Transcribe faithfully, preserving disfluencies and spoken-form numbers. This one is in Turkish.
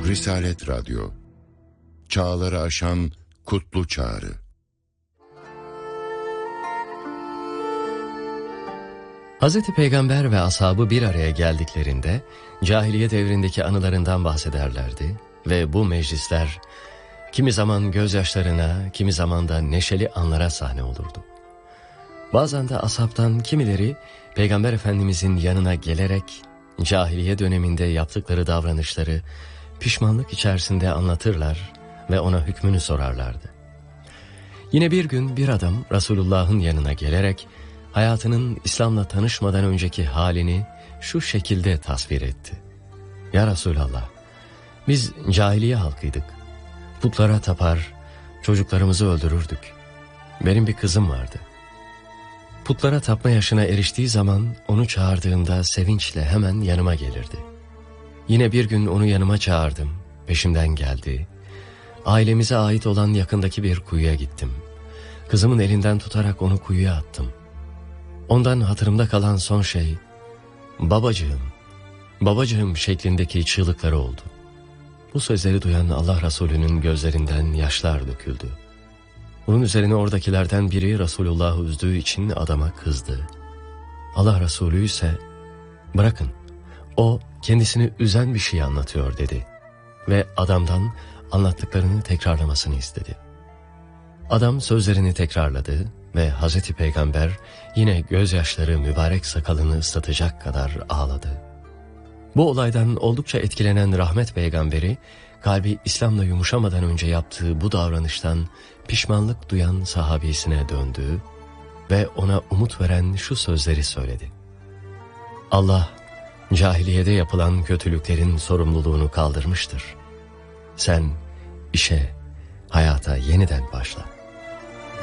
Risalet Radyo, çağları aşan kutlu çağrı. Hazreti Peygamber ve ashabı bir araya geldiklerinde cahiliye devrindeki anılarından bahsederlerdi ve bu meclisler kimi zaman gözyaşlarına, kimi zaman da neşeli anlara sahne olurdu. Bazen de ashabtan kimileri Peygamber Efendimizin yanına gelerek cahiliye döneminde yaptıkları davranışları pişmanlık içerisinde anlatırlar ve ona hükmünü sorarlardı. Yine bir gün bir adam Resulullah'ın yanına gelerek hayatının İslam'la tanışmadan önceki halini şu şekilde tasvir etti. Ya Resulallah, biz cahiliye halkıydık. Putlara tapar, çocuklarımızı öldürürdük. Benim bir kızım vardı. Putlara tapma yaşına eriştiği zaman onu çağırdığımda sevinçle hemen yanıma gelirdi. Yine bir gün onu yanıma çağırdım, peşimden geldi. Ailemize ait olan yakındaki bir kuyuya gittim. Kızımın elinden tutarak onu kuyuya attım. Ondan hatırımda kalan son şey, babacığım, babacığım şeklindeki çığlıkları oldu. Bu sözleri duyan Allah Resulü'nün gözlerinden yaşlar döküldü. Bunun üzerine oradakilerden biri Resulullah'ı üzdüğü için adama kızdı. Allah Resulü ise, bırakın, o kendisini üzen bir şey anlatıyor dedi ve adamdan anlattıklarını tekrarlamasını istedi. Adam sözlerini tekrarladı ve Hazreti Peygamber yine gözyaşları mübarek sakalını ıslatacak kadar ağladı. Bu olaydan oldukça etkilenen Rahmet Peygamberi, kalbi İslam'la yumuşamadan önce yaptığı bu davranıştan pişmanlık duyan sahabisine döndü ve ona umut veren şu sözleri söyledi. Allah, cahiliyede yapılan kötülüklerin sorumluluğunu kaldırmıştır. Sen işe, hayata yeniden başla.